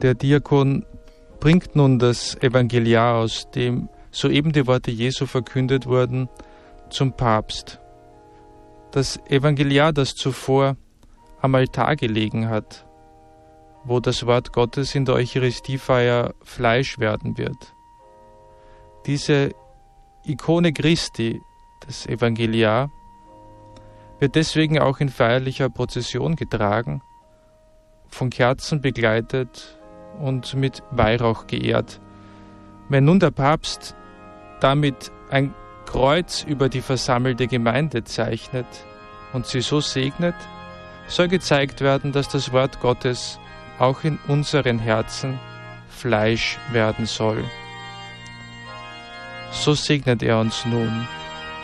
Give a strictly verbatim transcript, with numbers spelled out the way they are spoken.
Der Diakon bringt nun das Evangeliar, aus dem soeben die Worte Jesu verkündet wurden, zum Papst. Das Evangeliar, das zuvor am Altar gelegen hat, wo das Wort Gottes in der Eucharistiefeier Fleisch werden wird. Diese Ikone Christi, das Evangeliar, wird deswegen auch in feierlicher Prozession getragen, von Kerzen begleitet und mit Weihrauch geehrt. Wenn nun der Papst damit ein Kreuz über die versammelte Gemeinde zeichnet und sie so segnet, soll gezeigt werden, dass das Wort Gottes auch in unseren Herzen Fleisch werden soll. So segnet er uns nun.